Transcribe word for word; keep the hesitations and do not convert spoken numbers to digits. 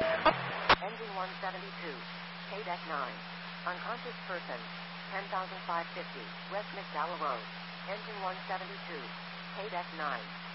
Engine one seventy-two. K deck nine. Unconscious person. ten thousand five hundred fifty. West McDowell Road. Engine one seventy-two. K deck nine.